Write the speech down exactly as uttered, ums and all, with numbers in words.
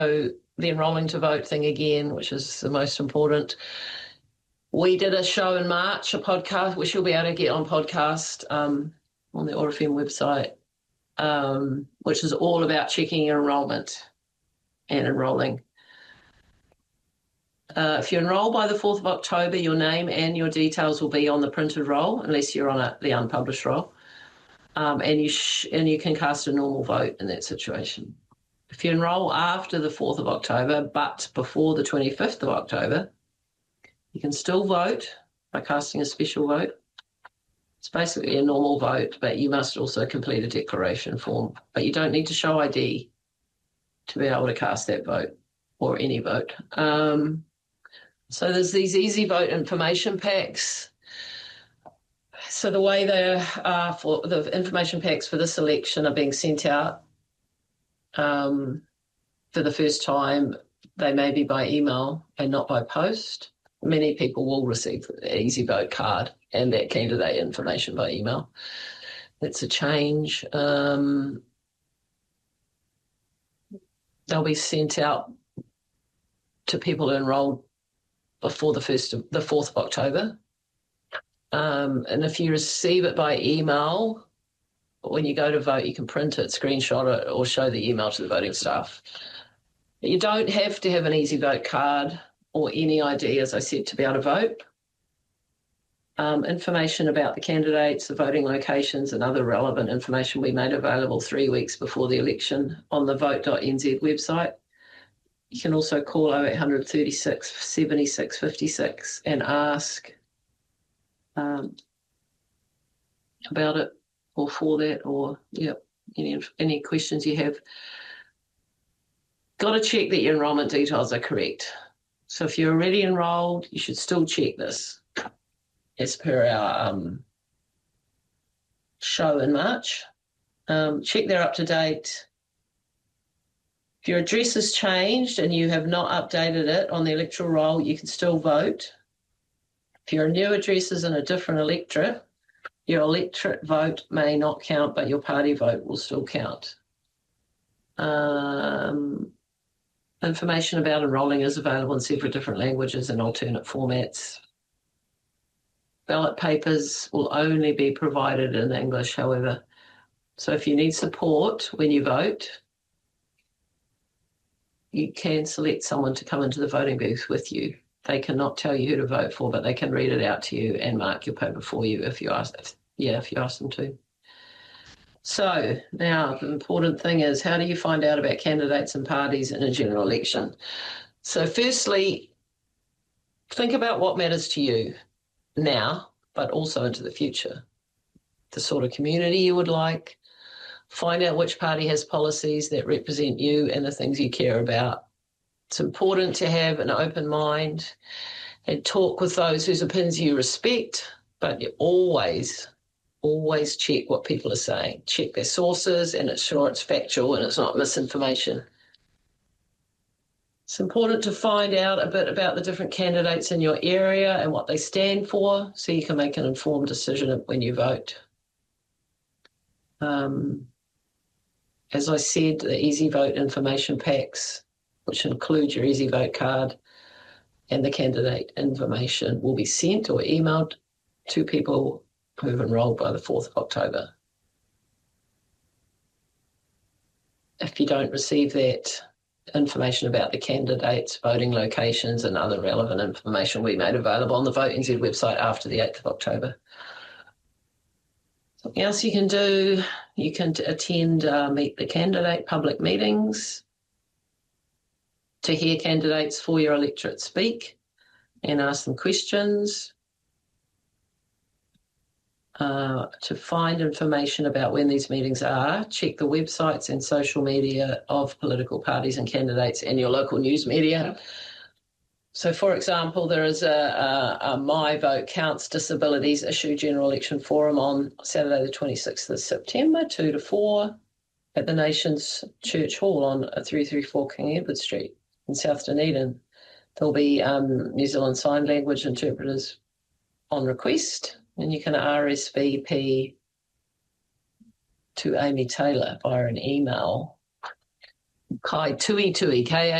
the enrolling to vote thing again, which is the most important. We did a show in March, a podcast, which you'll be able to get on podcast um, on the O A R F M website, um, which is all about checking your enrolment and enrolling. Uh, if you enrol by the fourth of October, your name and your details will be on the printed roll, unless you're on a, the unpublished roll, um, and you sh- and you can cast a normal vote in that situation. If you enrol after the fourth of October, but before the twenty-fifth of October, you can still vote by casting a special vote. It's basically a normal vote, but you must also complete a declaration form. But you don't need to show I D to be able to cast that vote or any vote. Um, so there's these easy vote information packs. So the way they are for the information packs for this election are being sent out um, for the first time. They may be by email and not by post. Many people will receive the Easy Vote card and that candidate information by email. That's a change. Um, they'll be sent out to people who enrolled before the first of, the fourth of October. Um, and if you receive it by email, when you go to vote, you can print it, screenshot it, or show the email to the voting staff. You don't have to have an Easy Vote card or any I D, as I said, to be able to vote. Um, information about the candidates, the voting locations, and other relevant information we made available three weeks before the election on the vote dot n z website. You can also call oh eight hundred, thirty-six, seventy-six, fifty-six and ask um, about it or for that, or yeah, any any questions you have. Got to check that your enrolment details are correct. So if you're already enrolled, you should still check this as per our um, show in March. Um, check they're up to date. If your address has changed and you have not updated it on the electoral roll, you can still vote. If your new address is in a different electorate, your electorate vote may not count, but your party vote will still count. Um, information about enrolling is available in several different languages and alternate formats. Ballot papers will only be provided in English, however. So if you need support when you vote, you can select someone to come into the voting booth with you. They cannot tell you who to vote for, but they can read it out to you and mark your paper for you if you ask. Yeah, if you ask them to. So now the important thing is, how do you find out about candidates and parties in a general election? So firstly, think about what matters to you now, but also into the future. The sort of community you would like. Find out which party has policies that represent you and the things you care about. It's important to have an open mind and talk with those whose opinions you respect, but you always, always check what people are saying. Check their sources and ensure it's factual and it's not misinformation. It's important to find out a bit about the different candidates in your area and what they stand for so you can make an informed decision when you vote. Um, as I said, the Easy Vote information packs, which include your Easy Vote card and the candidate information, will be sent or emailed to people who've enrolled by the fourth of October. If you don't receive that information about the candidates, voting locations and other relevant information we made available on the Vote N Z website after the eighth of October. Something else you can do, you can attend uh, Meet the Candidate public meetings to hear candidates for your electorate speak and ask them questions. Uh, to find information about when these meetings are, check the websites and social media of political parties and candidates and your local news media. So, for example, there is a, a, a My Vote Counts Disabilities Issue General Election Forum on Saturday the twenty-sixth of September, two to four, at the Nations Church Hall on three thirty-four King Edward Street in South Dunedin. There'll be um, New Zealand Sign Language interpreters on request, and you can R S V P to Amy Taylor via an email Kai Tui Tui, K